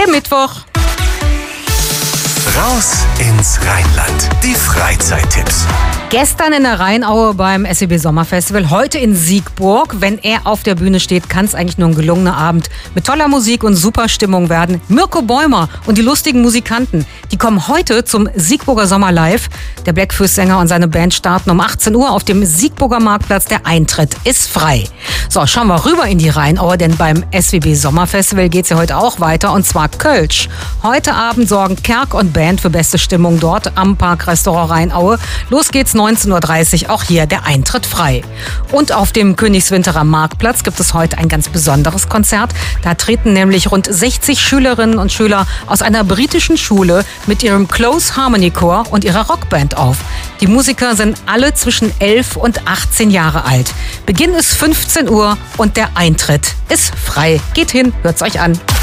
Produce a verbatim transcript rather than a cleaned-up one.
im Mittwoch. Raus ins Rheinland. Die Freizeittipps. Gestern in der Rheinaue beim S W B Sommerfestival, heute in Siegburg. Wenn er auf der Bühne steht, kann es eigentlich nur ein gelungener Abend mit toller Musik und super Stimmung werden. Mirko Bäumer und die lustigen Musikanten, die kommen heute zum Siegburger Sommer Live. Der Blackfuß-Sänger und seine Band starten um achtzehn Uhr auf dem Siegburger Marktplatz. Der Eintritt ist frei. So, schauen wir rüber in die Rheinaue, denn beim S W B Sommerfestival geht es ja heute auch weiter, und zwar Kölsch. Heute Abend sorgen Kerk und Band für beste Stimmung dort am Parkrestaurant Rheinaue. Los geht's neunzehn Uhr dreißig, auch hier der Eintritt frei. Und auf dem Königswinterer Marktplatz gibt es heute ein ganz besonderes Konzert. Da treten nämlich rund sechzig Schülerinnen und Schüler aus einer britischen Schule mit ihrem Close Harmony Chor und ihrer Rockband auf. Die Musiker sind alle zwischen elf und achtzehn Jahre alt. Beginn ist fünfzehn Uhr und der Eintritt ist frei. Geht hin, hört's euch an.